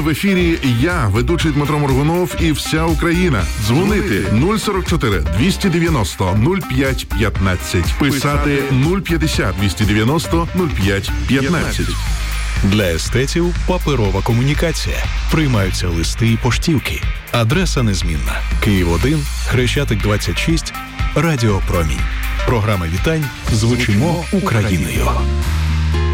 в ефірі я, ведучий Дмитро Моргунов і вся Україна. Дзвонити 044 290 05 15. Писати 050 290 05 15. Для естетів паперова комунікація. Приймаються листи і поштівки. Адреса незмінна. Київ-1, Хрещатик 26, Радіо Промінь. Програма вітань «Звучимо Україною».